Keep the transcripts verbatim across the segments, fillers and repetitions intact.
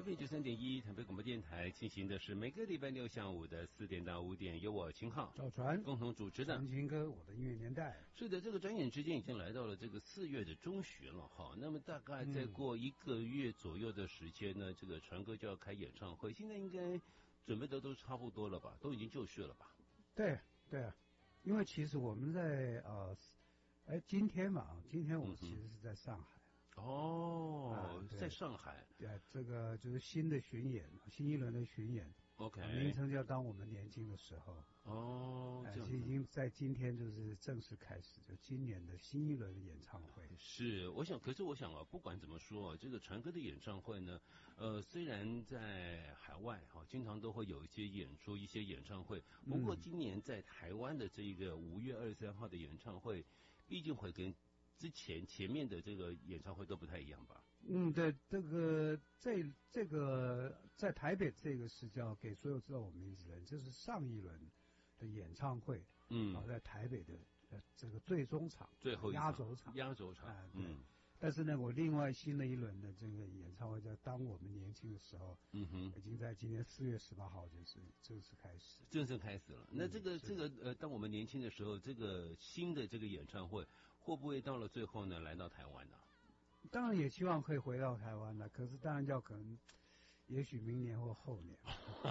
F M 九三点一台北广播电台进行的是每个礼拜六下午的四点到五点，由我秦昊、 赵传共同主持的。 陈情歌，我的音乐年代。 是的，这个转眼之间已经来到了这个四月的中旬了哈。那么大概再过一个月左右的时间呢，嗯、这个传哥就要开演唱会，现在应该准备的都差不多了吧？都已经就绪了吧？ 对对啊，因为其实我们在呃，哎，今天嘛，今天我其实是在上海。 嗯、哦、呃，在上海。 对，这个就是新的巡演，新一轮的巡演。 OK， 名称叫当我们年轻的时候。 哦， 这已经在今天就是正式开始，就今年的新一轮的演唱会。 是，我想，可是我想啊，不管怎么说，这个传哥的演唱会呢，呃，虽然在海外哈、啊，经常都会有一些演出、一些演唱会，不过今年在台湾的这个五月二十三号的演唱会，毕竟会跟之前前面的这个演唱会都不太一样吧？ 嗯，对，这个这这个在台北这个是叫给所有知道我名字的人，这是上一轮的演唱会， 嗯， 啊，在台北的呃这个最终场、 最后压轴场、 压轴场， 啊， 嗯。 但是呢，我另外新的一轮的这个演唱会叫《当我们年轻的时候》， 嗯哼， 已经在今年四月十八号就是正式开始， 正式开始了。那这个、嗯、这个呃，当我们年轻的时候，这个新的这个演唱会会不会到了最后呢，来到台湾呢？ 当然也希望可以回到台湾了，可是当然要可能，也许明年或后年。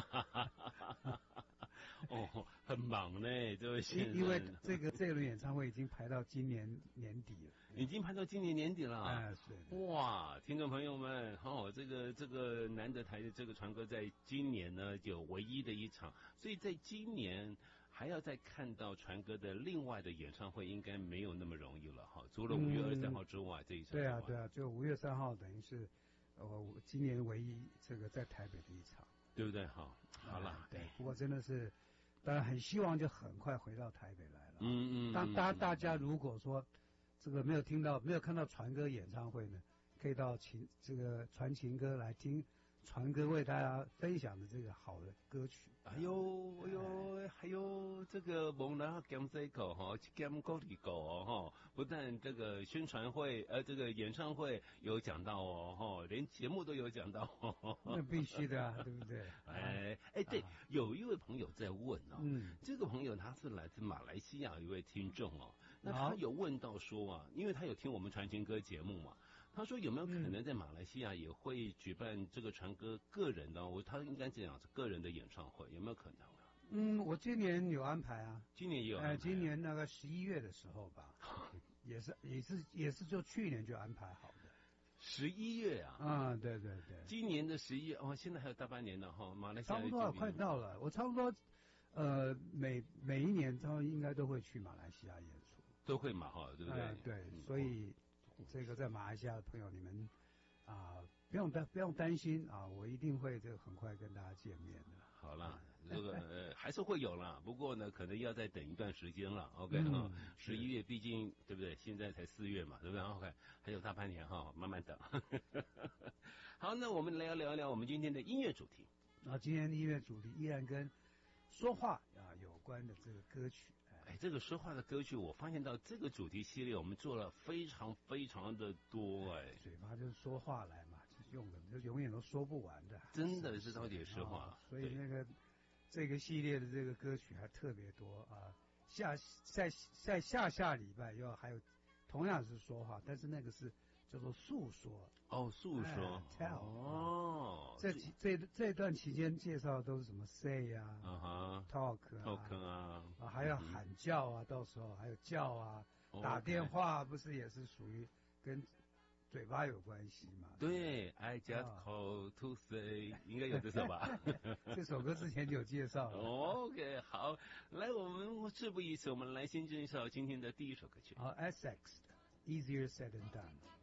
哦，很忙呢，这位先生。 因为这个这轮演唱会已经排到今年年底了， 已经排到今年年底了。 啊，是。 哇，听众朋友们，哦，这个这个难得台的这个传哥在今年呢有唯一的一场，所以在今年还要再看到传哥的另外的演唱会，应该没有那么容易了哈。除了五月二十三号之外，嗯、这一场。 对啊，对啊，就五月三号等于是，呃，我今年唯一这个在台北的一场。 对不对？好，好了、啊， 对，不过真的是，当然很希望就很快回到台北来了。 嗯嗯。 当大大家如果说这个没有听到、没有看到传哥演唱会呢，可以到情这个传情歌来听传哥为大家分享的这个好的歌曲。 哎呦哎呦，还有这个蒙拉甘这口哈，甘高里狗哦哈，不但这个宣传会呃这个演唱会有讲到哦哈，连节目都有讲到、哦。 那必须的啊，对不对？ 哎哎对、啊，有一位朋友在问哦， 嗯， 这个朋友他是来自马来西亚一位听众哦，那他有问到说啊，因为他有听我们传情歌节目嘛。他说有没有可能在马来西亚也会举办这个传哥个人的，我他应该这样是个人的演唱会，有没有可能啊？ 嗯，我今年有安排啊， 今年也有安排、啊。 呃，今年那个十一月的时候吧，也是也是也是就去年就安排好的。 十一月啊？ 啊，对对对。 今年的十一月哦，现在还有大半年了哈，马来西亚差不多快到了，我差不多呃每每一年他们应该都会去马来西亚演出， 都会嘛哈，对不对？ 呃、对，嗯、所以。这个在马来西亚的朋友，你们啊、呃、不用担不用担心啊，我一定会这个很快跟大家见面的。 好啦，这个呃还是会有啦，不过呢，可能要再等一段时间了。OK 哈、嗯，十一月毕竟对不对？现在才四月嘛，对不对 ？OK， 还有大半年哈，慢慢等。好，那我们来聊一聊我们今天的音乐主题。 啊，今天的音乐主题依然跟说话啊有关的这个歌曲。 哎，这个说话的歌曲，我发现到这个主题系列，我们做了非常非常的多哎。 嘴巴就是说话来嘛，就是用的，就永远都说不完的。 真的是到底是话、哦， 所以那个这个系列的这个歌曲还特别多啊。下在在下下礼拜又还有同样是说话，但是那个是叫做诉说哦，诉说、 哎、tell 哦。 这这这段期间介绍的都是什么 say 啊， 啊哈 talk 啊 talk 啊， 啊还有喊叫啊，嗯、到时候还有叫啊，哦、打电话不是也是属于跟嘴巴有关系嘛？ 对 ，I just call to say，、哦、应该有这首吧？ 这首歌之前就有介绍了。 OK， 好，来，我们事不宜迟，我们来先介绍今天的第一首歌曲。 好 ，S X 的 Easier Said Than Done。